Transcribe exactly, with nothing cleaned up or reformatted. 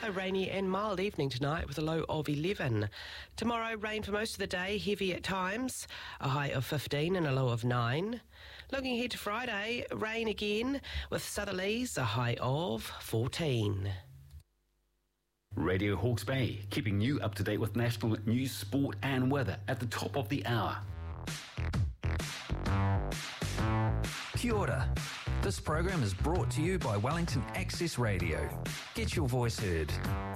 also rainy and mild evening tonight with a low of eleven. Tomorrow, rain for most of the day, heavy at times, a high of fifteen and a low of nine. Looking ahead to Friday, rain again with southerlies, a high of fourteen. Radio Hawke's Bay, keeping you up to date with national news, sport and weather at the top of the hour. Kia ora. This program is brought to you by Wellington Access Radio. Get your voice heard.